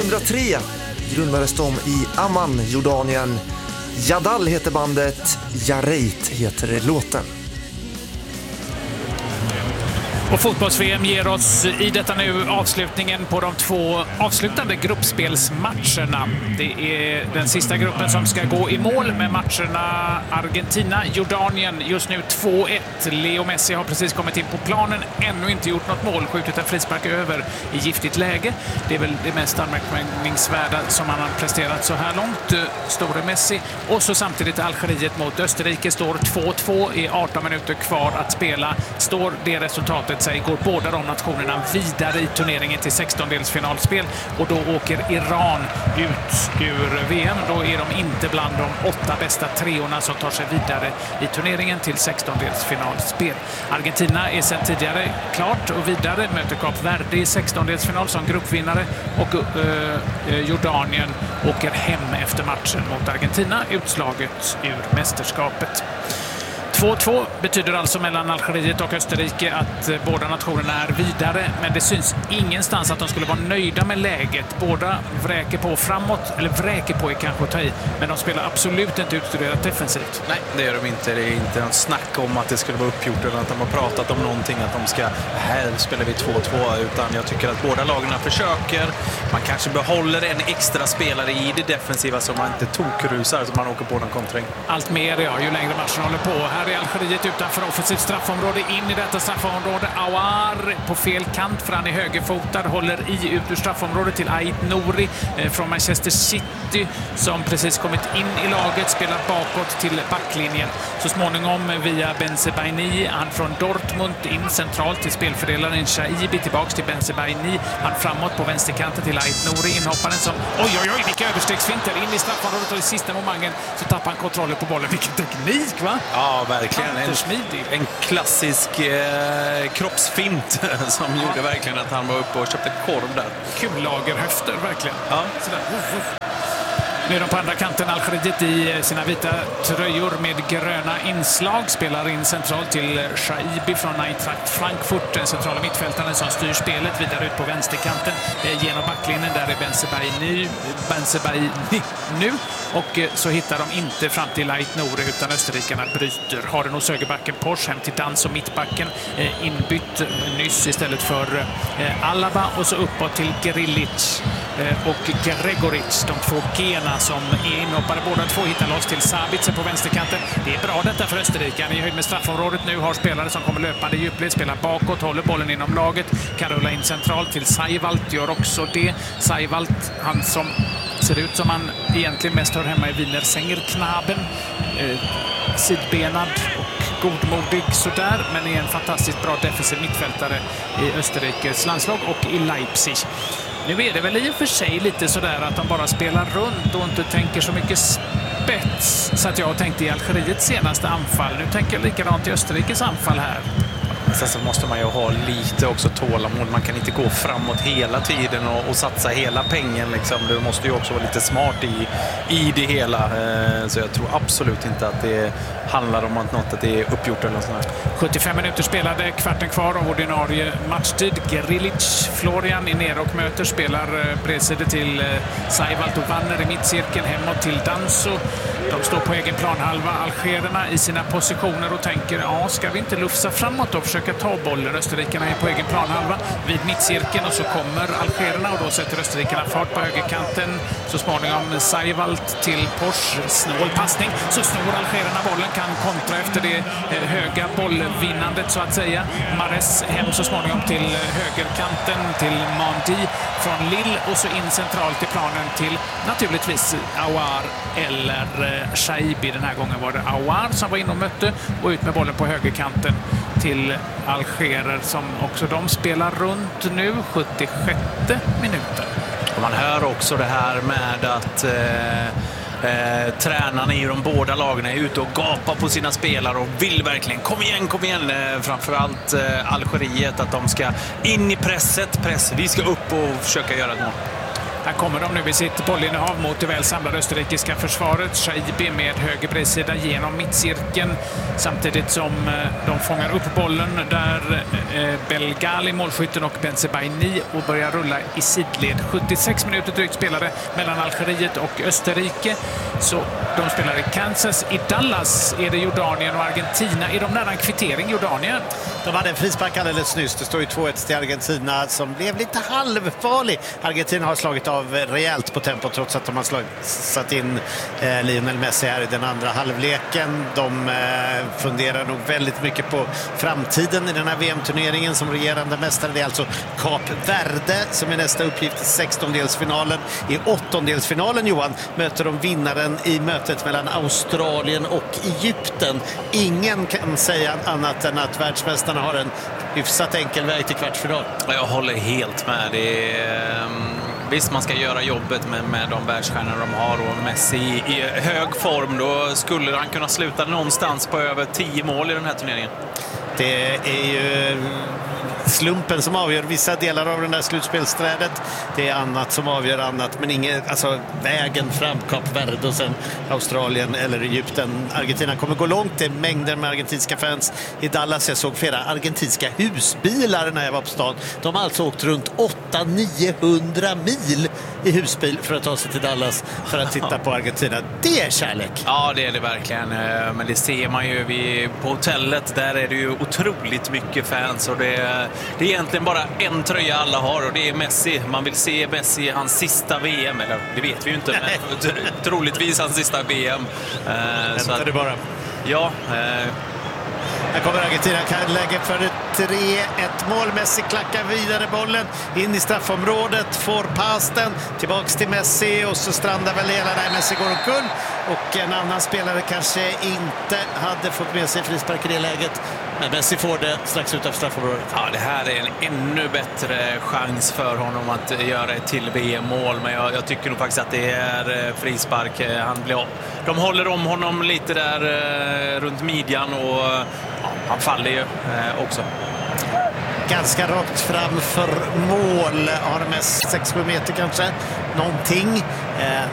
2003 grundades de i Amman, Jordanien. Jadal heter bandet, Jareit heter låten. Och fotbolls-VM ger oss i detta nu avslutningen på de 2 avslutande gruppspelsmatcherna. Det är den sista gruppen som ska gå i mål med matcherna Argentina-Jordanien. Just nu 2-1. Leo Messi har precis kommit in på planen, ännu inte gjort något mål, skjutit en frispark över i giftigt läge. Det är väl det mest anmärkningsvärda som han har presterat så här långt, store Messi. Och så samtidigt Algeriet mot Österrike står 2-2 i 18 minuter kvar att spela. Står det resultatet sig går båda de nationerna vidare i turneringen till 16-delsfinalspel och då åker Iran ut ur VM. Då är de inte bland de 8 bästa treorna som tar sig vidare i turneringen till 16-delsfinalspel. Argentina är sedan tidigare klart och vidare, möter Kap Verde i 16-delsfinal som gruppvinnare och Jordanien åker hem efter matchen mot Argentina, utslaget ur mästerskapet. 2-2 betyder alltså mellan Algeriet och Österrike att båda nationerna är vidare, men det syns ingenstans att de skulle vara nöjda med läget. Båda vräker på framåt, eller vräker på är kanske att ta i, men de spelar absolut inte utstuderat defensivt. Nej, det gör de inte. Det är inte en snack om att det skulle vara uppgjort eller att de har pratat om någonting, att de ska, här spelar vi 2-2, utan jag tycker att båda lagarna försöker. Man kanske behåller en extra spelare i det defensiva som man inte tokrusar, så man åker på någon kontring. Allt mer, ja, ju längre matchen håller på. Här är Algeriet utanför offensivt straffområde, in i detta straffområde. Aouar på fel kant, för han är högerfotad, håller ut ur straffområdet till Ait Nouri från Manchester City som precis kommit in i laget, spelar bakåt till backlinjen. Så småningom via Bensebaini, han från Dortmund in centralt till spelfördelaren Shaibi, tillbaks till Bensebaini, han framåt på vänsterkanten till Ait Nouri, inhopparen som, oj, vilka överstegsfinter in i straffområdet, och i sista momentet så tappar han kontrollen på bollen. Vilken teknik, va? Ja, verkligen. En klassisk kroppsfint som gjorde verkligen att han var uppe och köpte korv där. Kullagerhöfter, verkligen. Ja. Sådär. Nu är de på andra kanten, Algeriet i sina vita tröjor med gröna inslag. Spelar in centralt till Shaibi från Eintracht Frankfurt, den centrala mittfältaren som styr spelet vidare ut på vänsterkanten genom backlinjen. Där är Bensebaini nu. Och så hittar de inte fram till Ait Nouri, utan österrikarna bryter. Har den hos högerbacken Porsche hem till Dans och mittbacken inbytt nyss istället för Alaba, och så uppåt till Grilic och Gregoric, de 2 Gena som är inhoppare. Båda 2 hittar loss till Sabitzer på vänsterkanten. Det är bra detta för Österrike. Han är i höjd med straffområdet nu, har spelare som kommer löpande i djupled, spelar bakåt, håller bollen inom laget, kan rulla in centralt till Seiwald, gör också det. Seiwald, han som ser ut som han egentligen mest hör hemma i Wiener Sängerknaben, sidbenad och godmodig sådär, men är en fantastiskt bra defensiv mittfältare i Österrikes landslag och i Leipzig. Nu är det väl i och för sig lite sådär att de bara spelar runt och inte tänker så mycket spets, så att jag tänkte i Algeriets senaste anfall. Nu tänker jag likadant i Österrikes anfall här. Sen så måste man ju ha lite också tålamod. Man kan inte gå framåt hela tiden och satsa hela pengen. Liksom. Du måste ju också vara lite smart i det hela. Så jag tror absolut inte att det handlar om att det är uppgjort eller något sånt här. 75 minuter spelade, kvarten kvar av ordinarie matchtid. Grilic, Florian är nere och möter, spelar bredsida till Seiwald och Wanner i mittcirkeln, hemåt till Danso. De står på egen planhalva, algererna i sina positioner, och tänker, ska vi inte lufsa framåt och försöka ta bollen? Österrikarna är på egen planhalva vid mittcirkeln, och så kommer algererna, och då sätter österrikarna fart på högerkanten. Så småningom Seiwald till Porsche, snål passning, så snor algererna bollen, kan kontra efter det höga bollvinnandet så att säga. Mares hem så småningom till högerkanten till Mandi från Lille, och så in centralt i planen till naturligtvis Aouar eller Shaibi. Den här gången var det Aouar som var inne och mötte, och ut med bollen på högerkanten till algerer som också de spelar runt nu, 76 minuten. Och man hör också det här med att tränarna i de båda lagen är ute och gapar på sina spelare och vill verkligen, kom igen, framförallt Algeriet, att de ska in i press, vi ska upp och försöka göra ett mål. Här kommer de nu i sitt bollinnehav mot det väl samlade österrikiska försvaret. Shaibi med höger bredsida genom mittcirkeln samtidigt som de fångar upp bollen där Belgali, målskytten, och Bensebaini och börjar rulla i sidled. 76 minuter drygt spelade mellan Algeriet och Österrike. Så de spelar i Kansas. I Dallas är det Jordanien och Argentina. Är de nära en kvittering, Jordanien? De hade en frispark alldeles nyss. Det står ju 2-1 till Argentina som blev lite halvfarlig. Argentina har slagit av rejält på tempo trots att de har satt in Lionel Messi här i den andra halvleken. De funderar nog väldigt mycket på framtiden i den här VM-turneringen som regerande mästare. Det är alltså Kap Verde som är nästa uppgift i 16-delsfinalen. I 8-delsfinalen, Johan, möter de vinnaren i mötet mellan Australien och Egypten. Ingen kan säga annat än att världsmästarna har en hyfsat enkel väg till kvartsfinal. Jag håller helt med. Det är, visst, man ska göra jobbet med de världsstjärnor de har, och Messi i hög form, då skulle han kunna sluta någonstans på över 10 mål i den här turneringen. Det är ju slumpen som avgör vissa delar av den där slutspelsträdet. Det är annat som avgör annat, men alltså vägen fram, Kap Verde och sen Australien eller Egypten. Argentina kommer gå långt. Det är mängder med argentinska fans i Dallas. Jag såg flera argentinska husbilar när jag var på stan. De har alltså åkt runt 800-900 mil i husbil för att ta sig till Dallas för att titta på Argentina. Det är kärlek. Ja, det är det verkligen. Men det ser man ju på hotellet. Där är det ju otroligt mycket fans, och det är egentligen bara en tröja alla har, och det är Messi. Man vill se Messi i hans sista VM, eller det vet vi ju inte, men troligtvis hans sista VM. Så att, det bara. Ja. Här kommer Argentina, kan lägga för 3-1 mål. Messi klackar vidare bollen in i straffområdet, får pass den tillbaks till Messi och så strandar väl hela där. Messi går omkull och en annan spelare kanske inte hade fått med sig frispark i det läget. Men Messi får det strax utanför straffområdet. Ja, det här är en ännu bättre chans för honom att göra ett till VM-mål. Men jag tycker nog faktiskt att det är frispark. De håller om honom lite där runt midjan, och han faller ju också. Ganska rakt fram för mål. Har mest 6-7 meter kanske. Någonting.